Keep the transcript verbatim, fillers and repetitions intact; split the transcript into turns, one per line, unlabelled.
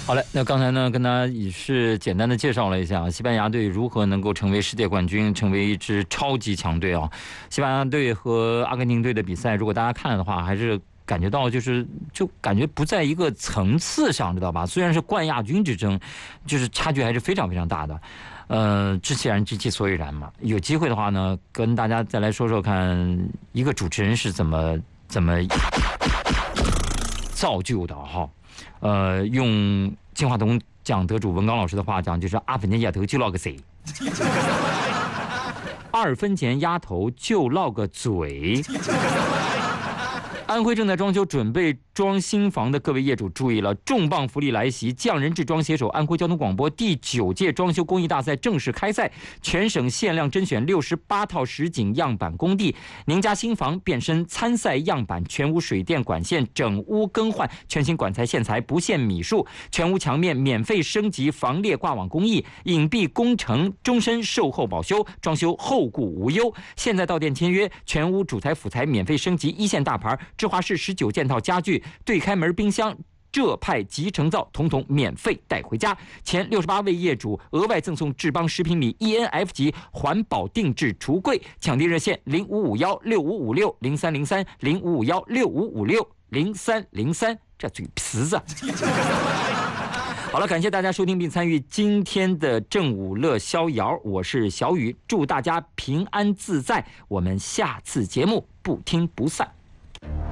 好嘞，那刚才呢，跟大家也是简单的介绍了一下西班牙队如何能够成为世界冠军，成为一支超级强队啊。西班牙队和阿根廷队的比赛，如果大家看的话，还是感觉到就是就感觉不在一个层次上，知道吧？虽然是冠亚军之争，就是差距还是非常非常大的。呃，知其然，知其所以然嘛。有机会的话呢，跟大家再来说说看，一个主持人是怎么怎么造就的哈。呃，用金话筒奖得主文刚老师的话讲，就是阿本尼亚头就落个贼，二分钱丫头就落个嘴。安徽正在装修准备装新房的各位业主注意了，重磅福利来袭！匠人制装携手安徽交通广播第九届装修工艺大赛正式开赛，全省限量甄选六十八套实景样板工地，您家新房变身参赛样板，全屋水电管线整屋更换，全新管材线材不限米数，全屋墙面免费升级防裂挂网工艺，隐蔽工程终身售后保修，装修后顾无忧。现在到店签约，全屋主材辅材免费升级，一线大牌芝华士十九件套家具，对开门冰箱浙派集成灶统统免费带回家。前六十八位业主额外赠送智邦十平米 E N F 级环保定制橱柜，抢订热线零五五幺六五五六零三零三零五五幺六五五六零三零三。这嘴皮子。好了，感谢大家收听并参与今天的正午乐逍遥，我是小雨，祝大家平安自在，我们下次节目不听不散。